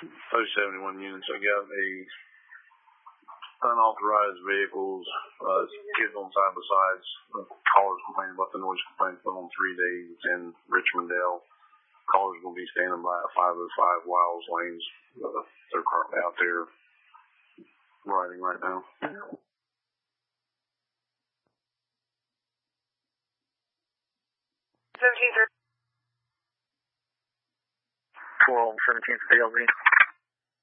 those 71 units. I got a unauthorized vehicles, kids on side by sides. Callers complaining about the noise complaints on 3 days. It's in Richmondale. Callers will be standing by at 505 Wiles Lanes. They're currently out there riding right now. 417 for the LZ.